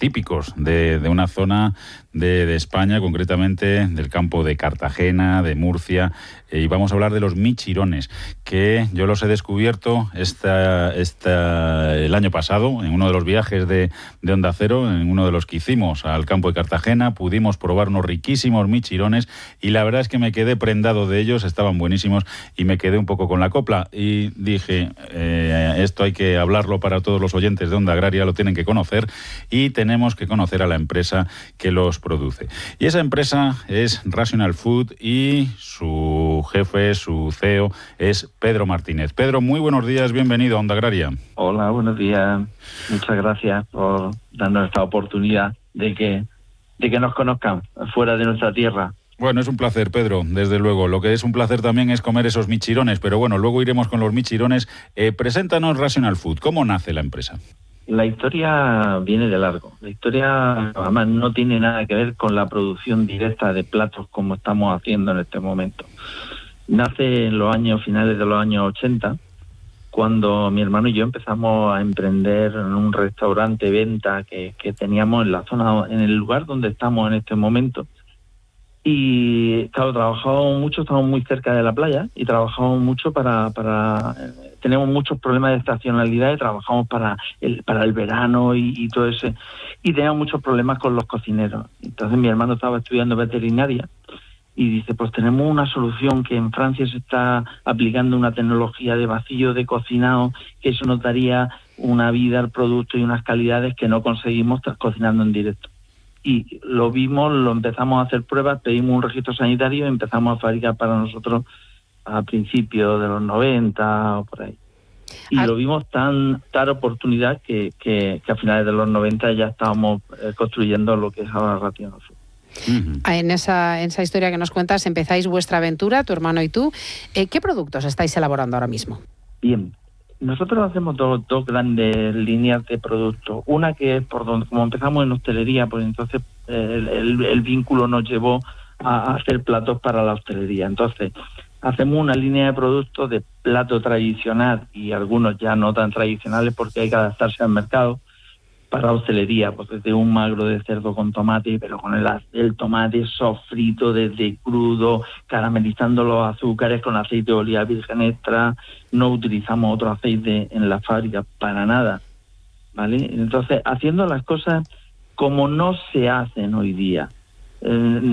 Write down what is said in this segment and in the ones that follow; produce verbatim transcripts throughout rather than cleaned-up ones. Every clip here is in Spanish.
típicos de, de una zona de, de España, concretamente del campo de Cartagena, de Murcia, eh, y vamos a hablar de los michirones, que yo los he descubierto esta, esta, el año pasado en uno de los viajes de, de Onda Cero, en uno de los que hicimos al campo de Cartagena. Pudimos probar unos riquísimos michirones y la verdad es que me quedé prendado de ellos, estaban buenísimos y me quedé un poco con la copla y dije, eh, esto hay que hablarlo para todos los oyentes de Onda Agraria, lo tienen que conocer y tenemos que conocer a la empresa que los produce. Y esa empresa es Rational Food y su jefe, su C E O, es Pedro Martínez. Pedro, muy buenos días, bienvenido a Onda Agraria. Hola, buenos días. Muchas gracias por darnos esta oportunidad de que, de que nos conozcan fuera de nuestra tierra. Bueno, es un placer, Pedro, desde luego. Lo que es un placer también es comer esos michirones, pero bueno, luego iremos con los michirones. Eh, preséntanos Rational Food, ¿cómo nace la empresa? La historia viene de largo. La historia, además, no tiene nada que ver con la producción directa de platos como estamos haciendo en este momento. Nace en los años finales de los años ochenta, cuando mi hermano y yo empezamos a emprender en un restaurante venta que, que teníamos en la zona, en el lugar donde estamos en este momento. Y claro, trabajamos mucho, estamos muy cerca de la playa y trabajamos mucho para, para eh, tenemos muchos problemas de estacionalidad y trabajamos para el, para el verano y, y todo eso. Y teníamos muchos problemas con los cocineros. Entonces mi hermano estaba estudiando veterinaria y dice, pues tenemos una solución que en Francia se está aplicando una tecnología de vacío de cocinado, que eso nos daría una vida al producto y unas calidades que no conseguimos cocinando en directo. Y lo vimos, lo empezamos a hacer pruebas, pedimos un registro sanitario y empezamos a fabricar para nosotros a principios de los noventa o por ahí. Y ah. lo vimos tan tal oportunidad que, que, que a finales de los noventa ya estábamos eh, construyendo lo que es ahora Rational Food. Uh-huh. En esa, en esa historia que nos cuentas, empezáis vuestra aventura, tu hermano y tú. Eh, ¿Qué productos estáis elaborando ahora mismo? Bien. Nosotros hacemos dos, dos grandes líneas de productos. Una que es por donde, como empezamos en hostelería, pues entonces eh, el, el, el vínculo nos llevó a hacer platos para la hostelería. Entonces, hacemos una línea de productos de plato tradicional y algunos ya no tan tradicionales porque hay que adaptarse al mercado. Para hostelería, pues desde un magro de cerdo con tomate, pero con el, el tomate sofrito desde crudo, caramelizando los azúcares con aceite de oliva virgen extra, no utilizamos otro aceite en la fábrica para nada, ¿vale? Entonces, haciendo las cosas como no se hacen hoy día, eh,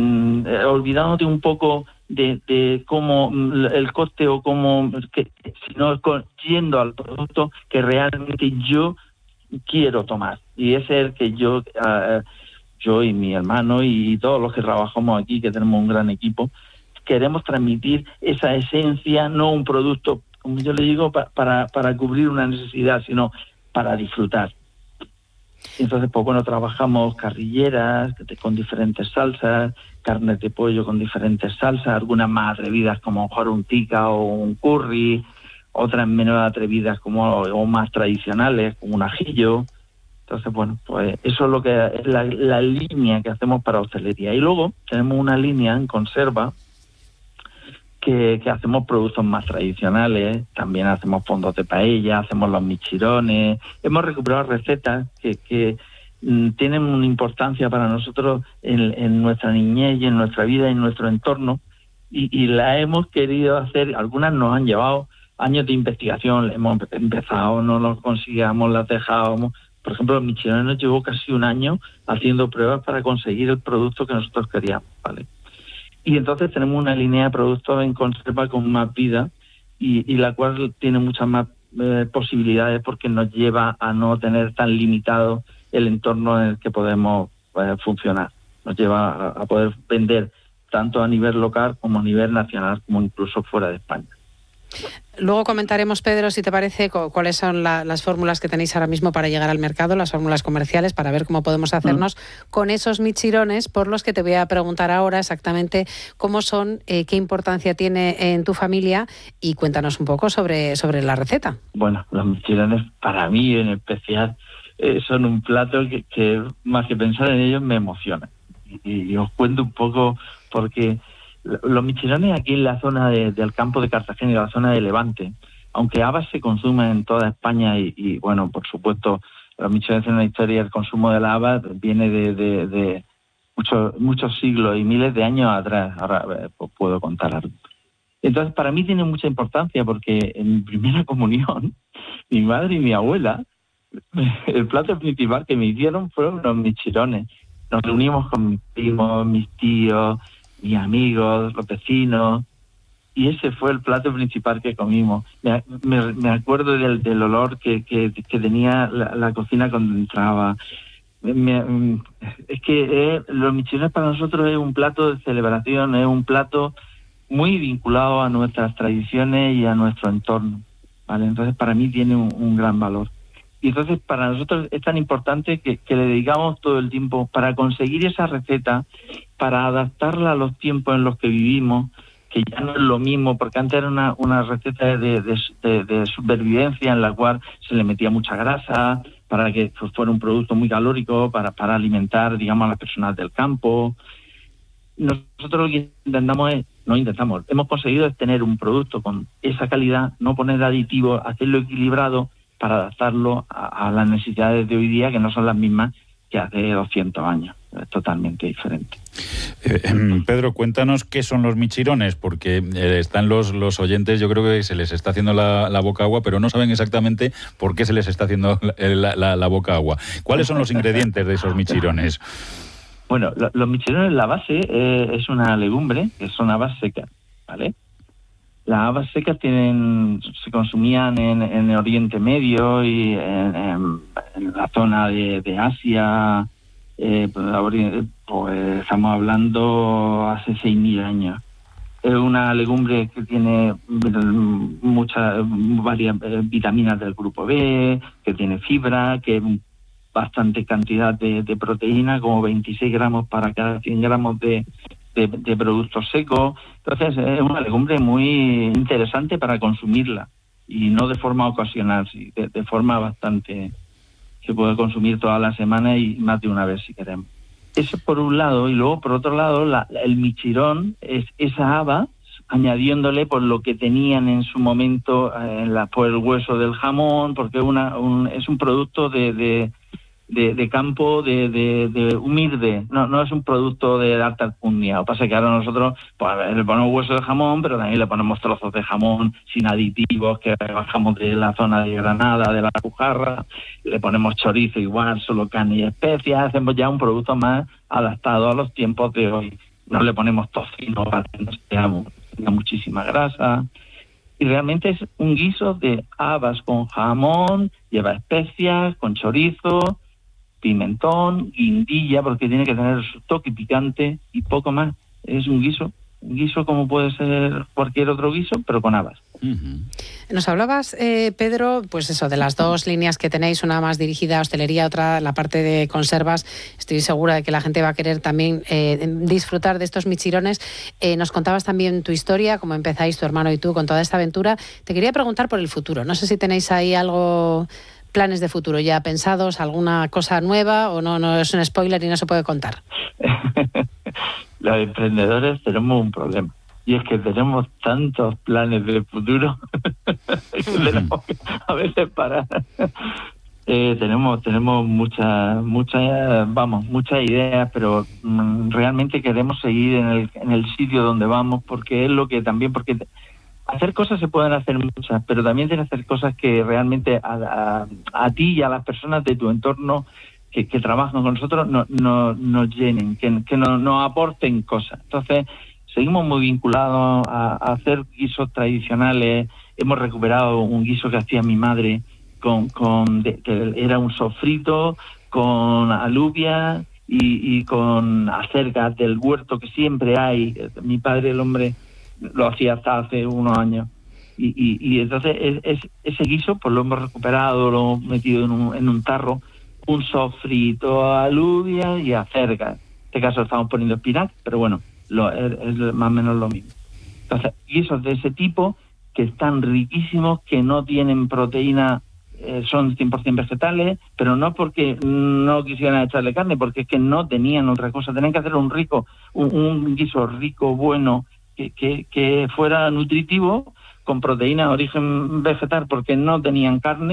eh, olvidándote un poco de, de cómo el coste o cómo, que, sino yendo al producto que realmente yo quiero tomar, y ese es el que yo uh, yo y mi hermano y todos los que trabajamos aquí, que tenemos un gran equipo, queremos transmitir esa esencia, no un producto, como yo le digo, pa- para, para cubrir una necesidad, sino para disfrutar. Entonces, pues bueno, trabajamos carrilleras con diferentes salsas, carnes de pollo con diferentes salsas, algunas más atrevidas como a lo mejor un tikka o un curry, otras menos atrevidas como o más tradicionales como un ajillo. Entonces, bueno, pues eso es lo que es la, la línea que hacemos para hostelería. Y luego tenemos una línea en conserva que, que hacemos productos más tradicionales, también hacemos fondos de paella, hacemos los michirones, hemos recuperado recetas que, que mm, tienen una importancia para nosotros en, en nuestra niñez y en nuestra vida y en nuestro entorno, y, y la hemos querido hacer. Algunas nos han llevado años de investigación, hemos empezado, no lo conseguíamos, las dejábamos. Por ejemplo, los michirones nos llevó casi un año haciendo pruebas para conseguir el producto que nosotros queríamos, ¿vale? Y entonces tenemos una línea de productos en conserva con más vida y, y la cual tiene muchas más eh, posibilidades porque nos lleva a no tener tan limitado el entorno en el que podemos eh, funcionar. Nos lleva a, a poder vender tanto a nivel local como a nivel nacional, como incluso fuera de España. Luego comentaremos, Pedro, si te parece, cuáles son la, las fórmulas que tenéis ahora mismo para llegar al mercado, las fórmulas comerciales, para ver cómo podemos hacernos mm. con esos michirones, por los que te voy a preguntar ahora exactamente cómo son, eh, qué importancia tiene en tu familia, y cuéntanos un poco sobre, sobre la receta. Bueno, los michirones para mí en especial eh, son un plato que, que más que pensar en ellos me emociona. Y, y os cuento un poco porque los michirones aquí en la zona de, del campo de Cartagena y la zona de Levante, aunque habas se consumen en toda España y, y bueno, por supuesto, Los michirones tienen una historia, el consumo de la haba viene de, de, de muchos, muchos siglos y miles de años atrás. Ahora eh, pues puedo contar algo. Entonces, para mí tiene mucha importancia porque en mi primera comunión, mi madre y mi abuela, el plato principal que me hicieron fueron los michirones. Nos reunimos con mis primos, mis tíos, mis amigos, los vecinos, y ese fue el plato principal que comimos. Me, me, me acuerdo del, del olor que, que, que tenía la, la cocina cuando entraba. Me, es que eh, los michirones para nosotros es un plato de celebración, es un plato muy vinculado a nuestras tradiciones y a nuestro entorno, ¿vale? Entonces para mí tiene un, un gran valor. Y entonces para nosotros es tan importante que, que le dedicamos todo el tiempo para conseguir esa receta, para adaptarla a los tiempos en los que vivimos, que ya no es lo mismo, porque antes era una, una receta de, de, de, de supervivencia en la cual se le metía mucha grasa para que pues, fuera un producto muy calórico, para, para alimentar, digamos, a las personas del campo. Nosotros lo que intentamos es, no intentamos, hemos conseguido es tener un producto con esa calidad, no poner aditivos, hacerlo equilibrado para adaptarlo a, a las necesidades de hoy día, que no son las mismas que hace doscientos años. Es totalmente diferente. Eh, eh, Pedro, cuéntanos qué son los michirones, porque eh, están los, los oyentes, yo creo que se les está haciendo la, la boca agua, pero no saben exactamente por qué se les está haciendo la, la, la boca agua. ¿Cuáles son los ingredientes de esos michirones? Bueno, lo, los michirones, la base eh, es una legumbre, que son habas secas, ¿vale? Las habas secas tienen, se consumían en, en el Oriente Medio y en, en, en la zona de, de Asia, eh, pues estamos hablando hace seis mil años. Es una legumbre que tiene muchas, varias vitaminas del grupo B, que tiene fibra, que bastante cantidad de, de proteína, como veintiséis gramos para cada cien gramos de, de, de productos secos. Entonces es una legumbre muy interesante para consumirla, y no de forma ocasional, sí, de, de forma bastante, se puede consumir toda la semana y más de una vez si queremos. Eso por un lado, y luego por otro lado la, el michirón es esa haba, añadiéndole por lo que tenían en su momento eh, en la, por el hueso del jamón, porque una, un, es un producto de, de De, de campo, de, de, de humilde, no no es un producto de alta alcurnia. Lo que pasa es que ahora nosotros pues, le ponemos hueso de jamón, pero también le ponemos trozos de jamón sin aditivos, que bajamos de la zona de Granada, de la Alpujarra, le ponemos chorizo igual, solo carne y especias, hacemos ya un producto más adaptado a los tiempos de hoy. No le ponemos tocino para que no sea, tenga muchísima grasa. Y realmente es un guiso de habas con jamón, lleva especias, con chorizo, pimentón, guindilla, porque tiene que tener su toque picante y poco más. Es un guiso, un guiso como puede ser cualquier otro guiso, pero con habas. Uh-huh. Nos hablabas, eh, Pedro, pues eso, de las dos líneas que tenéis, una más dirigida a hostelería, otra la parte de conservas. Estoy segura de que la gente va a querer también eh, disfrutar de estos michirones. Eh, nos contabas también tu historia, cómo empezáis tu hermano y tú con toda esta aventura. Te quería preguntar por el futuro. No sé si tenéis ahí algo, planes de futuro ya pensados, alguna cosa nueva, o no, no es un spoiler y no se puede contar. Los emprendedores tenemos un problema, y es que tenemos tantos planes de futuro que tenemos que a veces parar. Eh, tenemos tenemos muchas muchas vamos muchas ideas, pero mm, realmente queremos seguir en el en el sitio donde vamos, porque es lo que también porque hacer cosas se pueden hacer muchas, pero también tienes que hacer cosas que realmente a, a, a ti y a las personas de tu entorno que, que trabajan con nosotros no, no, nos llenen, que, que nos, nos aporten cosas. Entonces, seguimos muy vinculados a, a hacer guisos tradicionales. Hemos recuperado un guiso que hacía mi madre, con, con de, que era un sofrito con alubia y, y con acelgas del huerto que siempre hay. Mi padre, el hombre, lo hacía hasta hace unos años. Y, y, y entonces es, es, ese guiso pues lo hemos recuperado, lo hemos metido en un, en un tarro, un sofrito, alubia y acelgas. En este caso estamos poniendo espinac, pero bueno, lo, es, es más o menos lo mismo. Entonces, guisos de ese tipo que están riquísimos, que no tienen proteína, eh, son cien por ciento vegetales, pero no porque no quisieran echarle carne, porque es que no tenían otra cosa. Tenían que hacer un rico, un, un guiso rico, bueno, que, que, que fuera nutritivo, con proteína de origen vegetal, porque no tenían carne,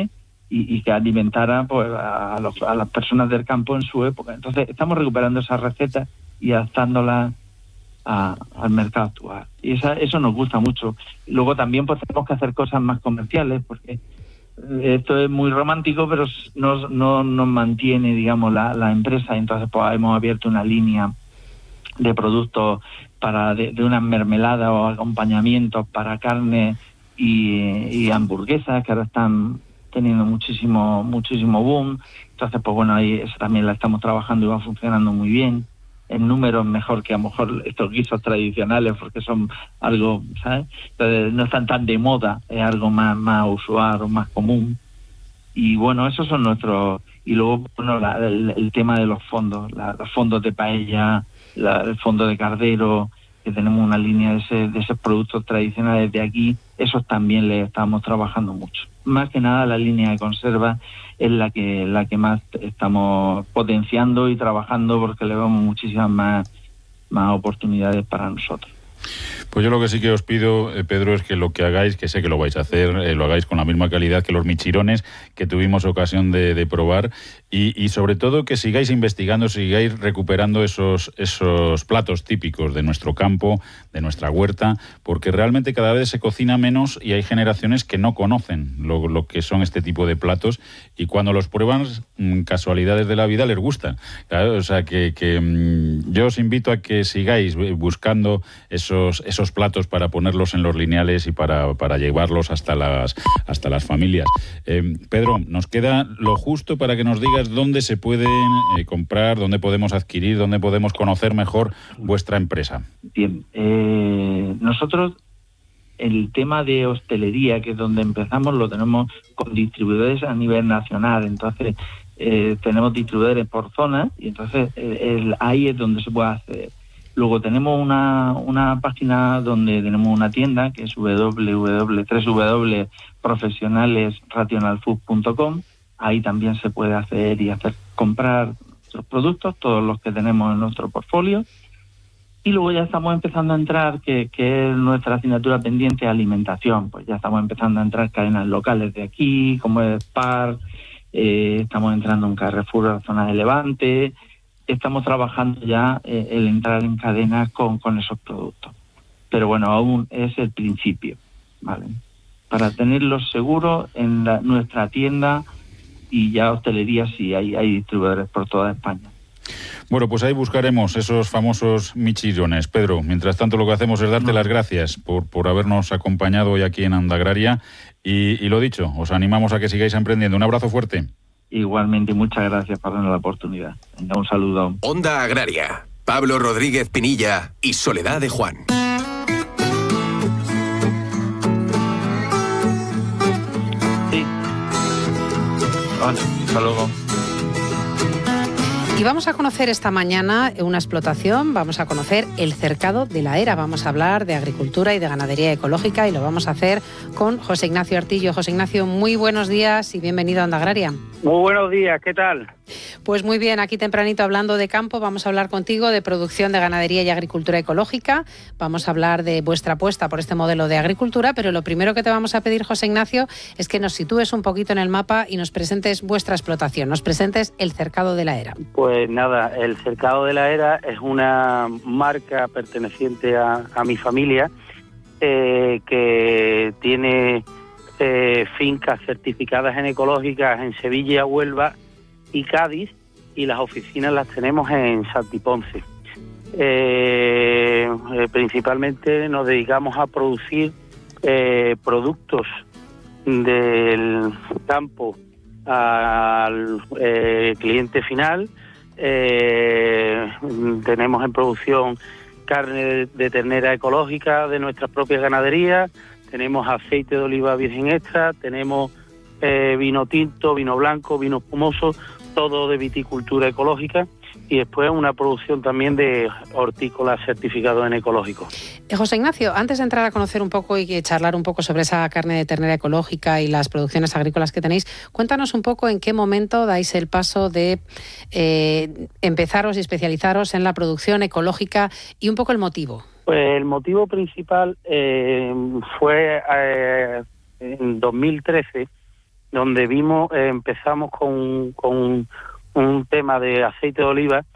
y, y que alimentara pues a, los, a las personas del campo en su época. Entonces estamos recuperando esas recetas y adaptándolas a, al mercado actual. Y esa, eso nos gusta mucho. Y luego también pues tenemos que hacer cosas más comerciales, porque esto es muy romántico, pero no, no nos mantiene, digamos, la, la empresa. Entonces pues hemos abierto una línea de productos para de, de unas mermeladas o acompañamientos para carne y, y hamburguesas, que ahora están teniendo muchísimo muchísimo boom. Entonces pues bueno, ahí eso también la estamos trabajando y va funcionando muy bien. En números mejor que a lo mejor estos guisos tradicionales, porque son algo, ¿sabes? Entonces no están tan de moda, es algo más más usual o más común. Y bueno, esos son nuestros... Y luego, bueno, la, el, el tema de los fondos, la, los fondos de paella, la, el fondo de cardero, que tenemos una línea de, ese, de esos productos tradicionales de aquí, esos también le estamos trabajando mucho. Más que nada la línea de conserva es la que la que más estamos potenciando y trabajando, porque le vemos muchísimas más, más oportunidades para nosotros. Pues yo lo que sí que os pido, eh, Pedro, es que lo que hagáis, que sé que lo vais a hacer, eh, lo hagáis con la misma calidad que los michirones que tuvimos ocasión de, de probar y, y sobre todo que sigáis investigando, sigáis recuperando esos, esos platos típicos de nuestro campo, de nuestra huerta, porque realmente cada vez se cocina menos y hay generaciones que no conocen lo, lo que son este tipo de platos y cuando los prueban, casualidades de la vida, les gusta. Claro, o sea que, que yo os invito a que sigáis buscando esos, esos platos para ponerlos en los lineales y para, para llevarlos hasta las, hasta las familias. Eh, Pedro, nos queda lo justo para que nos digas dónde se pueden eh, comprar, dónde podemos adquirir, dónde podemos conocer mejor vuestra empresa. Bien, eh, nosotros el tema de hostelería, que es donde empezamos, lo tenemos con distribuidores a nivel nacional. Entonces eh, tenemos distribuidores por zona y entonces eh, el, ahí es donde se puede hacer. Luego tenemos una, una página donde tenemos una tienda que es w w w punto profesionales rational food punto com. Ahí también se puede hacer y hacer comprar nuestros productos, todos los que tenemos en nuestro portfolio. Y luego ya estamos empezando a entrar, que, que es nuestra asignatura pendiente, alimentación. Pues ya estamos empezando a entrar cadenas locales de aquí, como es Par, eh, estamos entrando en Carrefour, la zona de Levante. Estamos trabajando ya eh, el entrar en cadenas con, con esos productos. Pero bueno, aún es el principio, ¿vale? Para tenerlos seguros en la, nuestra tienda y ya hostelería, sí, hay, hay distribuidores por toda España. Bueno, pues ahí buscaremos esos famosos michirones. Pedro, mientras tanto lo que hacemos es darte no. las gracias por, por habernos acompañado hoy aquí en Onda Agraria y, y lo dicho, os animamos a que sigáis emprendiendo. Un abrazo fuerte. Igualmente, muchas gracias por darnos la oportunidad. Venga, un saludo. Onda Agraria, Pablo Rodríguez Pinilla y Soledad de Juan. Sí. Vale, hasta luego. Y vamos a conocer esta mañana una explotación, vamos a conocer el cercado de la Era, vamos a hablar de agricultura y de ganadería ecológica y lo vamos a hacer con José Ignacio Artillo. José Ignacio, muy buenos días y bienvenido a Onda Agraria. Muy buenos días, ¿qué tal? Pues muy bien, aquí tempranito hablando de campo, vamos a hablar contigo de producción de ganadería y agricultura ecológica, vamos a hablar de vuestra apuesta por este modelo de agricultura, pero lo primero que te vamos a pedir, José Ignacio, es que nos sitúes un poquito en el mapa y nos presentes vuestra explotación, nos presentes el cercado de la Era. Pues nada, el cercado de la Era es una marca perteneciente a, a mi familia eh, que tiene eh, fincas certificadas en ecológicas en Sevilla, Huelva y Cádiz, y las oficinas las tenemos en Santiponce. Eh, eh, principalmente nos dedicamos a producir eh, productos del campo al eh, cliente final. Eh, tenemos en producción carne de, de ternera ecológica de nuestras propias ganaderías, tenemos aceite de oliva virgen extra, tenemos eh, vino tinto, vino blanco, vino espumoso, todo de viticultura ecológica, y después una producción también de hortícolas certificados en ecológico. Eh, José Ignacio, antes de entrar a conocer un poco y charlar un poco sobre esa carne de ternera ecológica y las producciones agrícolas que tenéis, cuéntanos un poco en qué momento dais el paso de eh, empezaros y especializaros en la producción ecológica y un poco el motivo. Pues el motivo principal eh, fue eh, en dos mil trece. donde vimos, eh, empezamos con, con un tema de aceite de oliva